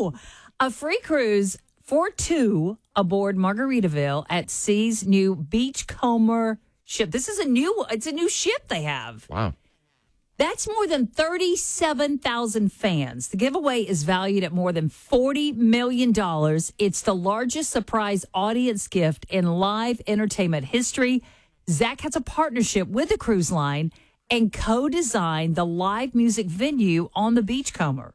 know. A free cruise for two aboard Margaritaville at Sea's new Beachcomber ship. It's a new ship they have. Wow. That's more than 37,000 fans. The giveaway is valued at more than $40 million. It's the largest surprise audience gift in live entertainment history. Zach has a partnership with the cruise line and co-designed the live music venue on the Beachcomber.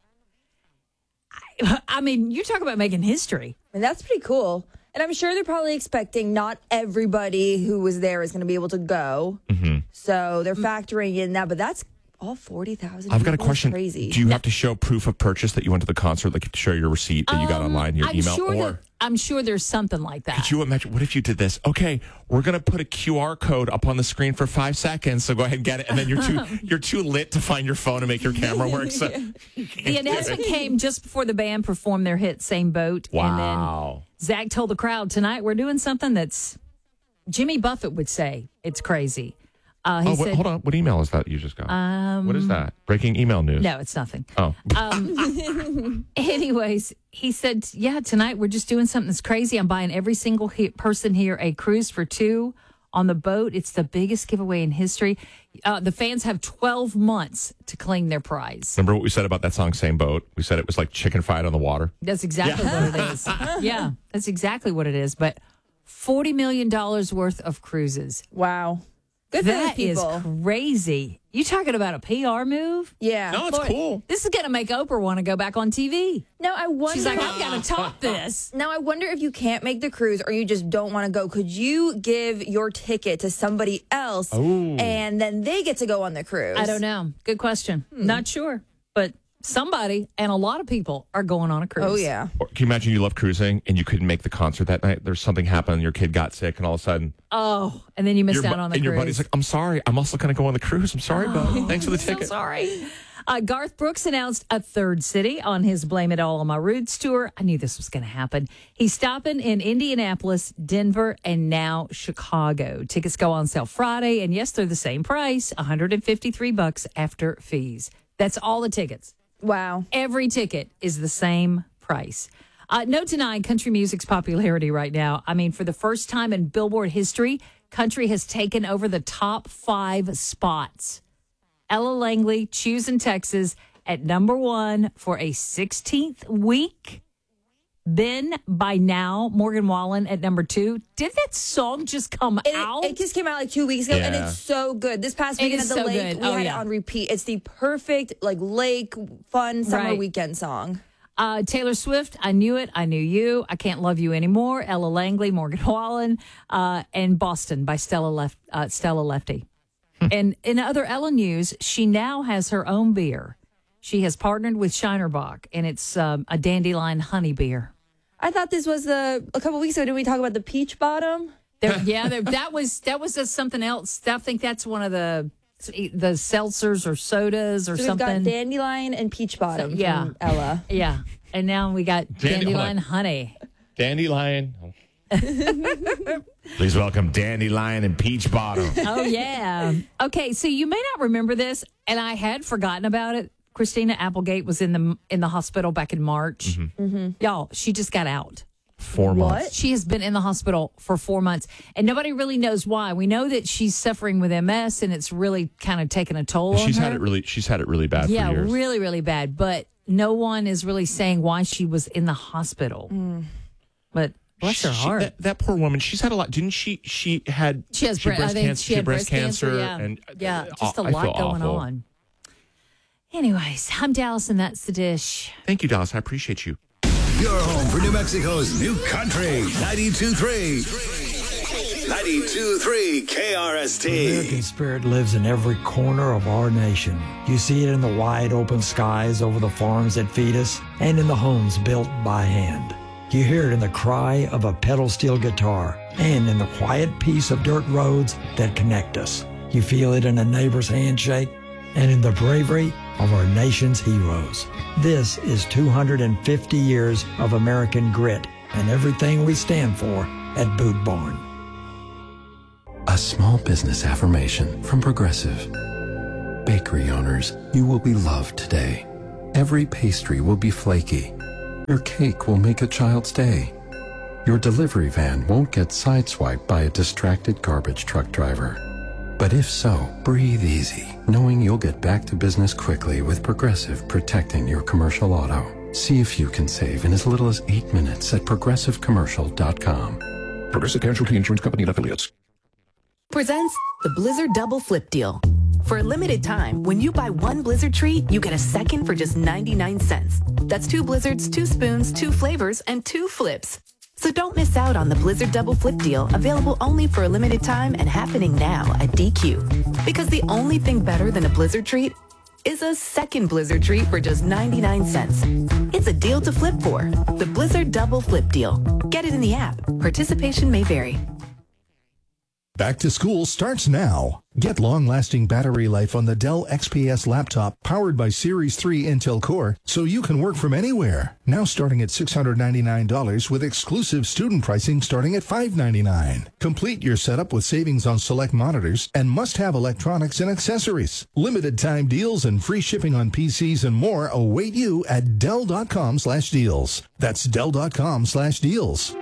I mean, you're talking about making history. And that's pretty cool. And I'm sure they're probably expecting not everybody who was there is going to be able to go. Mm-hmm. So they're factoring in that. But that's all 40,000. I've got a question. Crazy. Do you have to show proof of purchase that you went to the concert, like to show your receipt that you got online, your email? I'm sure there's something like that. Could you imagine? What if you did this? Okay, we're going to put a QR code up on the screen for 5 seconds, so go ahead and get it. And then you're too lit to find your phone and make your camera work. So the announcement came just before the band performed their hit Same Boat. Wow. And then Zach told the crowd, tonight we're doing something that's, Jimmy Buffett would say, it's crazy. He said, hold on. What email is that you just got? What is that? Breaking email news. No, it's nothing. Oh. Anyways, he said, yeah, tonight we're just doing something that's crazy. I'm buying every single person here a cruise for two on the boat. It's the biggest giveaway in history. The fans have 12 months to claim their prize. Remember what we said about that song, Same Boat? We said it was like chicken fried on the water. That's exactly what it is. Yeah, that's exactly what it is. But $40 million worth of cruises. Wow. Good for those people. That is crazy. You talking about a PR move? Yeah. No, it's cool. This is going to make Oprah want to go back on TV. Now, I wonder. She's like, I've got to top this. Now, I wonder if you can't make the cruise or you just don't want to go. Could you give your ticket to somebody else and then they get to go on the cruise? I don't know. Good question. Not sure. But somebody and a lot of people are going on a cruise. Oh, yeah. Or can you imagine you love cruising and you couldn't make the concert that night? There's something happened, your kid got sick, and all of a sudden. Oh, and then you missed out on the cruise. And your buddy's like, I'm sorry. I'm also going to go on the cruise. I'm sorry, bud. Thanks for the ticket. So sorry. Garth Brooks announced a third city on his Blame It All on My Roots tour. I knew this was going to happen. He's stopping in Indianapolis, Denver, and now Chicago. Tickets go on sale Friday, and yes, they're the same price, $153 after fees. That's all the tickets. Wow. Every ticket is the same price. No denying country music's popularity right now. I mean, for the first time in Billboard history, country has taken over the top 5 spots. Ella Langley, Choosing Texas, at number 1 for a 16th week. Then, by now, Morgan Wallen at number 2. Did that song just come out? It just came out like 2 weeks ago, and it's so good. This past weekend at the lake, we had it on repeat. It's the perfect, like, lake, fun summer weekend song. Taylor Swift, I Knew It, I Knew You, I Can't Love You Anymore, Ella Langley, Morgan Wallen, and Boston by Stella Lefty. And in other Ella news, she now has her own beer. She has partnered with Shinerbach, and it's a Dandelion honey beer. I thought this was a couple weeks ago. Did we talk about the Peach Bottom? That was something else. I think that's one of the seltzers or sodas or something. We've got Dandelion and Peach Bottom from Ella. Yeah. And now we got Dandelion honey. Dandelion. Please welcome Dandelion and Peach Bottom. Oh, yeah. Okay, so you may not remember this, and I had forgotten about it. Christina Applegate was in the hospital back in March. Y'all, she just got out. 4 months. What? She has been in the hospital for 4 months, and nobody really knows why. We know that she's suffering with MS, and it's really kind of taken a toll on her. She's had it really bad for years. Yeah, really, really bad. But no one is really saying why she was in the hospital. But bless her heart. That poor woman, she's had a lot. Didn't she? She had breast cancer. Yeah, and just a lot going on. Anyways, I'm Dallas, and that's the dish. Thank you, Dallas. I appreciate you. Your home for New Mexico's new country, 92.3. 92.3 KRST. The American spirit lives in every corner of our nation. You see it in the wide open skies over the farms that feed us and in the homes built by hand. You hear it in the cry of a pedal steel guitar and in the quiet peace of dirt roads that connect us. You feel it in a neighbor's handshake and in the bravery of our nation's heroes. This is 250 years of American grit and everything we stand for at Boot Barn. A small business affirmation from Progressive. Bakery owners, you will be loved today. Every pastry will be flaky. Your cake will make a child's day. Your delivery van won't get sideswiped by a distracted garbage truck driver. But if so, breathe easy, knowing you'll get back to business quickly with Progressive protecting your commercial auto. See if you can save in as little as 8 minutes at progressivecommercial.com. Progressive Casualty Insurance Company and Affiliates. Presents the Blizzard Double Flip Deal. For a limited time, when you buy one Blizzard treat, you get a second for just 99 cents. That's 2 Blizzards, 2 spoons, 2 flavors, and 2 flips. So don't miss out on the Blizzard Double Flip Deal, available only for a limited time and happening now at DQ. Because the only thing better than a Blizzard treat is a second Blizzard treat for just 99 cents. It's a deal to flip for. The Blizzard Double Flip Deal. Get it in the app. Participation may vary. Back to school starts now. Get long-lasting battery life on the Dell XPS laptop powered by Series 3 Intel Core so you can work from anywhere. Now starting at $699 with exclusive student pricing starting at $599. Complete your setup with savings on select monitors and must-have electronics and accessories. Limited time deals and free shipping on PCs and more await you at Dell.com/deals. That's Dell.com/deals.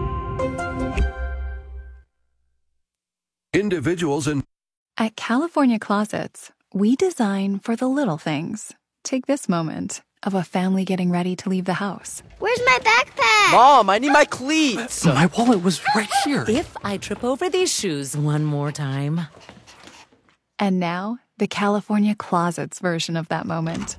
Individuals and At California Closets, we design for the little things. Take this moment of a family getting ready to leave the house. Where's my backpack? Mom, I need my cleats. My wallet was right here. If I trip over these shoes one more time. And now, the California Closets version of that moment.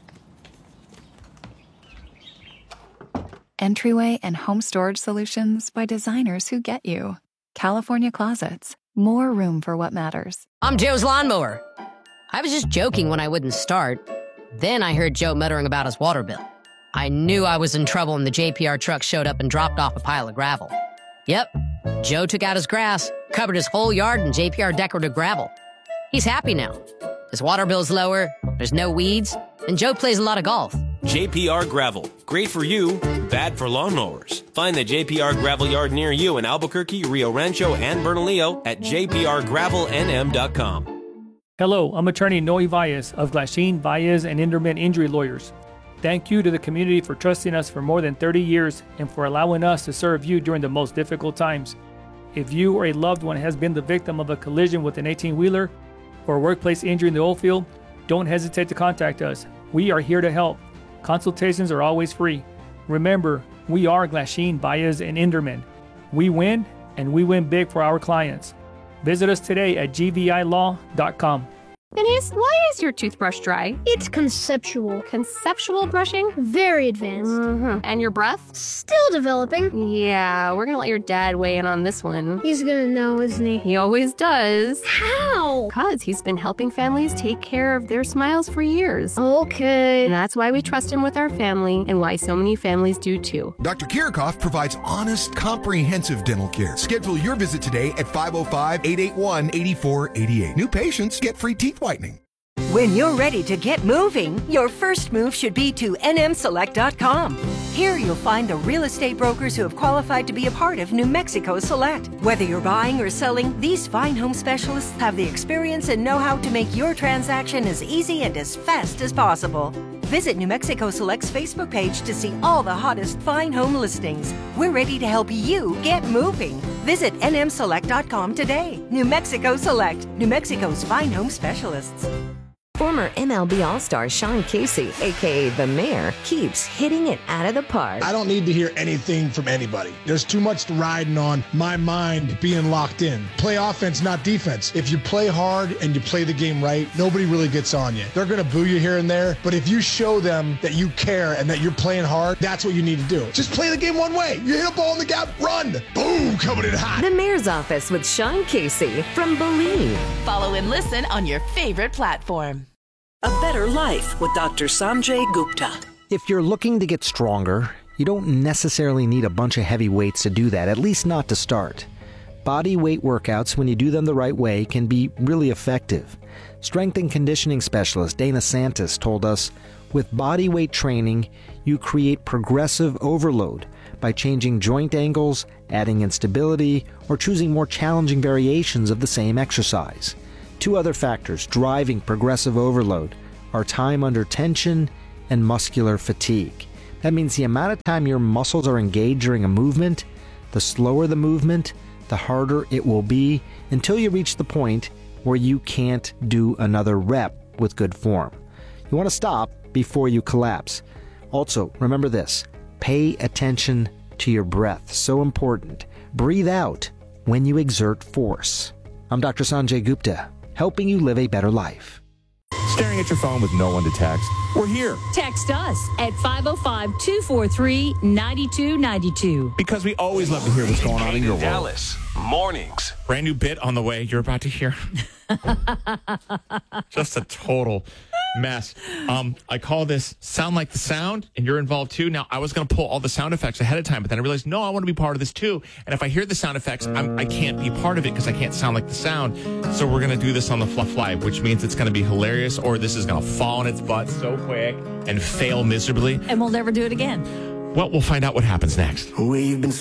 Entryway and home storage solutions by designers who get you. California Closets. More room for what matters. I'm Joe's lawnmower. I was just joking when I wouldn't start. Then I heard Joe muttering about his water bill. I knew I was in trouble when the JPR truck showed up and dropped off a pile of gravel. Yep, Joe took out his grass, covered his whole yard in JPR decorative gravel. He's happy now. His water bill's lower, there's no weeds, and Joe plays a lot of golf. JPR Gravel. Great for you, bad for lawnmowers. Find the JPR Gravel yard near you in Albuquerque, Rio Rancho, and Bernalillo at jprgravelnm.com. Hello, I'm attorney Noe Valles of Glasheen, Valles, and Inderman Injury Lawyers. Thank you to the community for trusting us for more than 30 years and for allowing us to serve you during the most difficult times. If you or a loved one has been the victim of a collision with an 18-wheeler or a workplace injury in the oil field, don't hesitate to contact us. We are here to help. Consultations are always free. Remember, we are Glasheen, Valles, and Inderman. We win, and we win big for our clients. Visit us today at gvilaw.com. Denise, why is your toothbrush dry? It's conceptual. Conceptual brushing? Very advanced. And your breath? Still developing. Yeah, we're gonna let your dad weigh in on this one. He's gonna know, isn't he? He always does. How? Because he's been helping families take care of their smiles for years. Okay. And that's why we trust him with our family and why so many families do too. Dr. Kirchhoff provides honest, comprehensive dental care. Schedule your visit today at 505-881-8488. New patients get free teeth whitening. When you're ready to get moving, your first move should be to nmselect.com. Here you'll find the real estate brokers who have qualified to be a part of New Mexico Select. Whether you're buying or selling, these fine home specialists have the experience and know-how to make your transaction as easy and as fast as possible. Visit New Mexico Select's Facebook page to see all the hottest fine home listings. We're ready to help you get moving. Visit nmselect.com today. New Mexico Select, New Mexico's fine home specialists. Former MLB All-Star Sean Casey, a.k.a. The Mayor, keeps hitting it out of the park. I don't need to hear anything from anybody. There's too much riding on my mind being locked in. Play offense, not defense. If you play hard and you play the game right, nobody really gets on you. They're going to boo you here and there, but if you show them that you care and that you're playing hard, that's what you need to do. Just play the game one way. You hit a ball in the gap, run. Boom, coming in hot. The Mayor's Office with Sean Casey from Believe. Follow and listen on your favorite platform. A Better Life with Dr. Sanjay Gupta. If you're looking to get stronger, you don't necessarily need a bunch of heavy weights to do that, at least not to start. Body weight workouts, when you do them the right way, can be really effective. Strength and conditioning specialist Dana Santis told us, with body weight training, you create progressive overload by changing joint angles, adding instability, or choosing more challenging variations of the same exercise. Two other factors driving progressive overload are time under tension and muscular fatigue. That means the amount of time your muscles are engaged during a movement, the slower the movement, the harder it will be until you reach the point where you can't do another rep with good form. You want to stop before you collapse. Also, remember this, pay attention to your breath. So important. Breathe out when you exert force. I'm Dr. Sanjay Gupta, helping you live a better life. Staring at your phone with no one to text? We're here. Text us at 505-243-9292. Because we always love to hear what's going on in your world. Dallas, mornings. Brand new bit on the way. You're about to hear. Just a total mess. I call this Sound Like the Sound, and you're involved too. Now, I was going to pull all the sound effects ahead of time, but then I realized, no, I want to be part of this too. And if I hear the sound effects, I can't be part of it because I can't sound like the sound. So we're going to do this on the fly, which means it's going to be hilarious, or this is going to fall on its butt so quick and fail miserably. And we'll never do it again. Well, we'll find out what happens next. We've been